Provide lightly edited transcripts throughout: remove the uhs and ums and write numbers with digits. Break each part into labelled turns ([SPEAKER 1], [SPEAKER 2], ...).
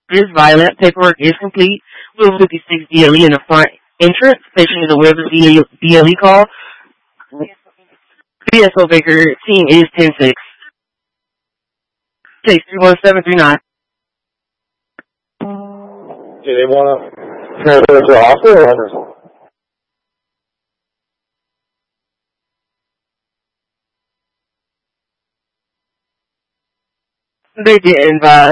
[SPEAKER 1] is violent. Paperwork is complete. Wheel 56 DLE in the front entrance. Patient is aware of the DLE call. BSO Baker team is 10-6. Takes 31739.
[SPEAKER 2] Do they want to transfer to the hospital or Henderson?
[SPEAKER 1] They didn't advise.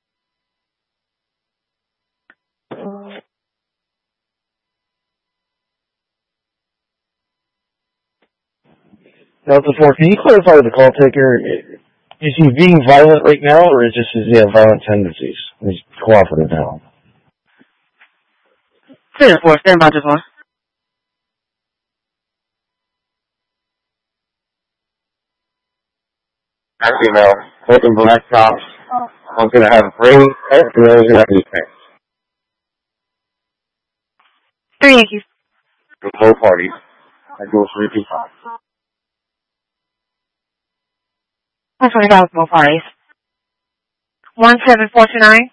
[SPEAKER 2] Delta 4, can you clarify with the call taker, is he being violent right now, or does he have violent tendencies? He's cooperative now.
[SPEAKER 1] 10-4, stand by just one.
[SPEAKER 2] Female, taking black tops. I'm going to have a ring, and I'm going to have these pants.
[SPEAKER 1] 3 Yankees.
[SPEAKER 2] No parties. I go 325.
[SPEAKER 1] That's $20 both parties. 17429.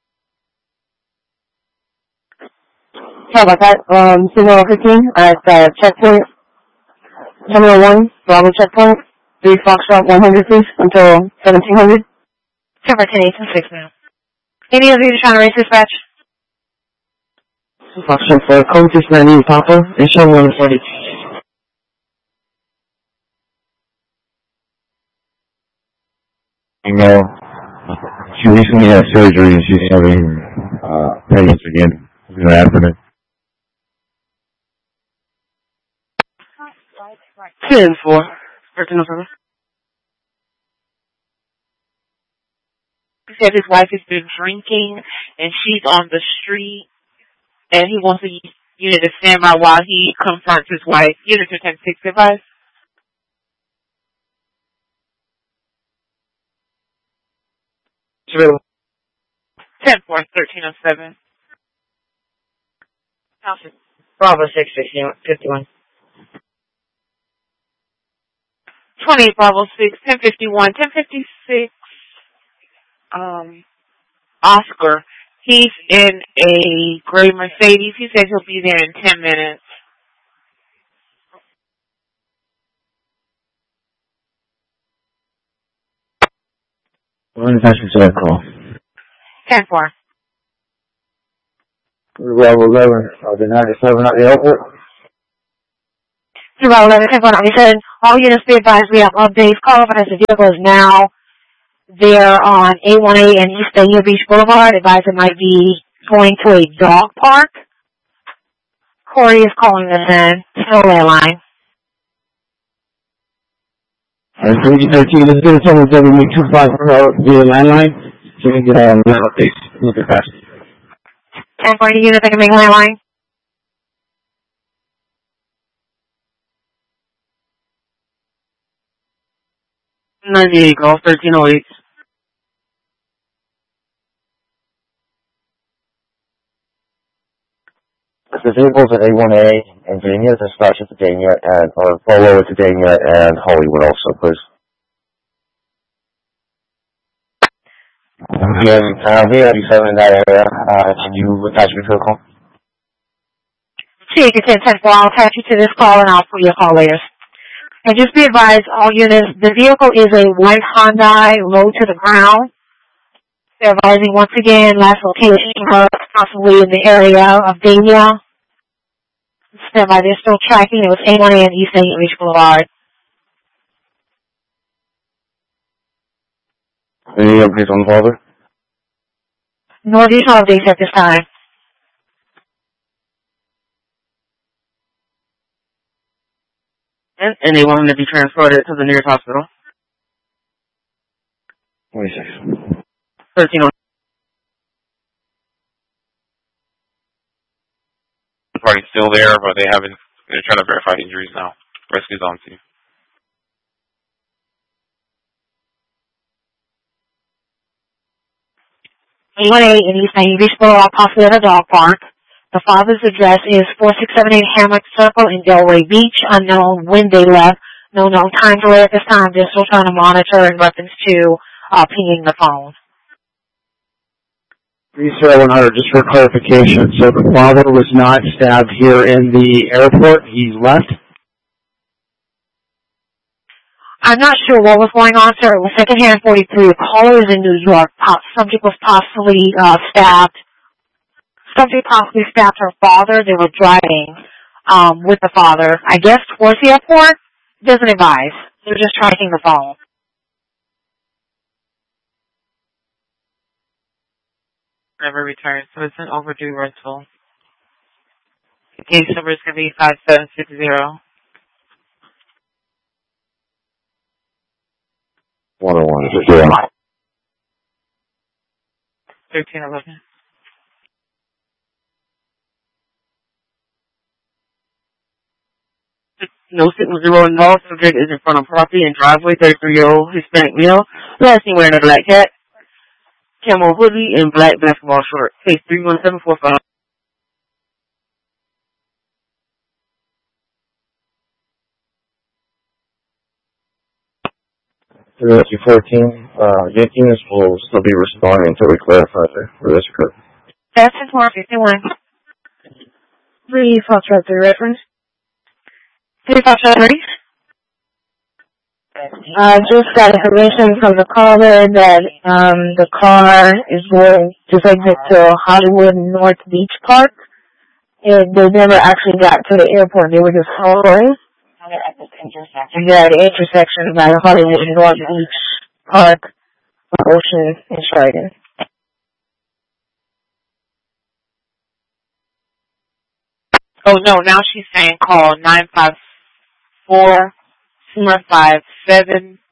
[SPEAKER 1] Sorry about that. Signal 15 at checkpoint. Terminal 1, Bravo checkpoint. 3 Foxtrot 100, please, until 1700. Cover 10-8-6 now. Any of you trying to race dispatch?
[SPEAKER 2] Foxtrot for code 690 Papa, and show 140. No, she recently had surgery and she's having pains again. She's in an abdomen.
[SPEAKER 1] 10-4. Virgin November. He said his wife has been drinking and she's on the street and he wants the unit to stand by while he confronts his wife. Unit to 10-6 advice.
[SPEAKER 2] True.
[SPEAKER 1] 10-4, 1307.
[SPEAKER 3] Bravo 651.
[SPEAKER 1] 28 Bravo 6, 1051, 1056, Oscar. He's in a gray Mercedes. He says he'll be there in 10 minutes.
[SPEAKER 2] When is that call?
[SPEAKER 1] 10-4.
[SPEAKER 2] Bravo 11, the 97 at the airport.
[SPEAKER 1] Bravo 11, 10-4, 97. All units be advised we have updates. Call up as the vehicle is now there on 818 and East Dania Beach Boulevard. Advise it might be going to a dog park. Corey is calling this in. Snow Airline.
[SPEAKER 2] Alright, 3013, let's get a total of W25 via landline. So we can get an updates. Look at that.
[SPEAKER 1] 10-4, any unit that can make landline? Golf 1308.
[SPEAKER 2] The vehicles at A1A and Dania, dispatch at the Dania and or Polo at the Dania and Hollywood also, please. V87 in that area. Can you attach your vehicle?
[SPEAKER 1] Take it 10-4. I'll attach you to this call and I'll put your call later. And just be advised, all units, the vehicle is a white Hyundai, low to the ground. They're advising once again, last location, possibly in the area of Dania. Stand by, they're still tracking. It was A1A and East St. Beach Boulevard.
[SPEAKER 2] Any updates on the father?
[SPEAKER 1] No additional updates at this time. And they want him to be transported to the nearest hospital.
[SPEAKER 2] 26.
[SPEAKER 1] 13.
[SPEAKER 4] The party's still there, but they're trying to verify injuries now. Rescue's on scene.
[SPEAKER 1] A1A in East St. Beach Boulevard, possibly at a dog park. The father's address is 4678 Hammock Circle in Delray Beach. Unknown when they left. No known time delay at this time. They're still trying to monitor in reference to pinging the phone.
[SPEAKER 2] 30-100, just for clarification. So the father was not stabbed here in the airport. He left.
[SPEAKER 1] I'm not sure what was going on, sir. It was secondhand 43. The caller is in New York. Subject was possibly stabbed. Subject possibly stabbed her father. They were driving with the father, I guess, towards the airport. Doesn't advise. They're just tracking the phone.
[SPEAKER 3] Never returned, so it's an overdue rental. The case number is going to be 5760.
[SPEAKER 2] 101.
[SPEAKER 3] 1311. No signal, 0 involved. Subject is in front of property and driveway. 33-year-old Hispanic male. Last seen wearing a black hat, camo hoodie, and black basketball short. Case 31745.
[SPEAKER 2] Rescue 14, Yankees will still be responding until we clarify where this occurred.
[SPEAKER 1] That's 51. 3 Foxtrot 3 reference. 3 Foxtrot 3. Just got information from the caller that the car is going to exit to Hollywood North Beach Park. And they never actually got to the airport. They were just hovering. Yeah, the intersection by the Hollywood North Beach Park, Ocean, and Sheridan.
[SPEAKER 3] Oh, no, now she's saying call 954-457-3613,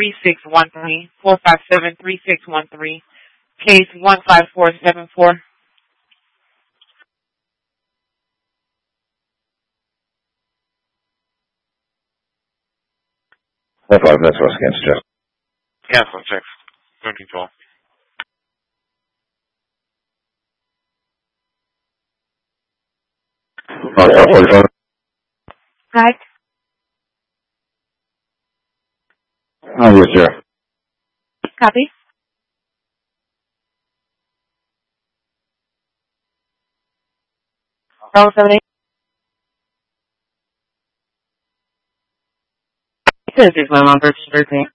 [SPEAKER 3] 457-3613, case 15474.
[SPEAKER 2] That's what scans check.
[SPEAKER 4] Cancel checks. 1312.
[SPEAKER 2] Oh, 45.
[SPEAKER 1] Right?
[SPEAKER 2] Oh, yes, sir.
[SPEAKER 1] Copy. Roll 78.
[SPEAKER 3] 10-6 on 1313.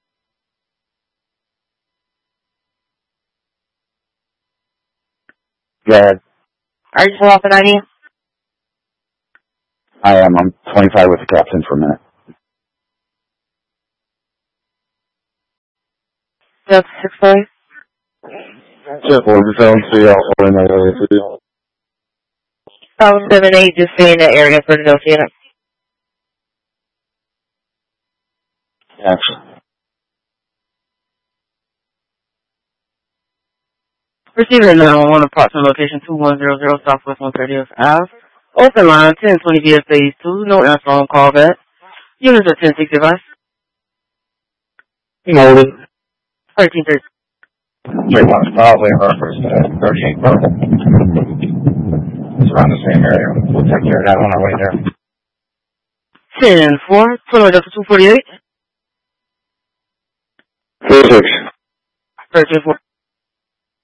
[SPEAKER 2] Go ahead.
[SPEAKER 1] Are you still off the 90?
[SPEAKER 2] I am. I'm 25 with the captain for a minute.
[SPEAKER 1] That's 6-4.
[SPEAKER 2] Check 47, also in that area for you.
[SPEAKER 3] 78, just stay in that area for the negotiator.
[SPEAKER 2] Action.
[SPEAKER 3] Receiver 911, approximate location 2100 Southwest 130th Ave. Open line 1020 via phase 2, no answer on call back. Units are 1060 device.
[SPEAKER 2] Noted.
[SPEAKER 3] 1330.
[SPEAKER 2] Wait, one's probably referenced 38 Purple. It's around the same area. We'll take care of that on our way there.
[SPEAKER 3] 10-4, 248.
[SPEAKER 2] 46.
[SPEAKER 3] 13-4.